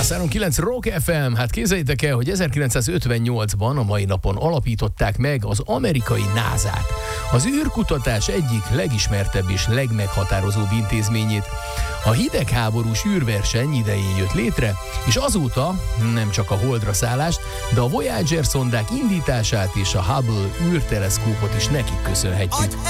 103.9 Rock FM, hát képzeljétek el, hogy 1958-ban a mai napon alapították meg az amerikai NASA-t, az űrkutatás egyik legismertebb és legmeghatározóbb intézményét. A hidegháborús űrverseny idején jött létre, és azóta nem csak a Holdra szállást, de a Voyager szondák indítását és a Hubble űrteleszkópot is nekik köszönhetjük.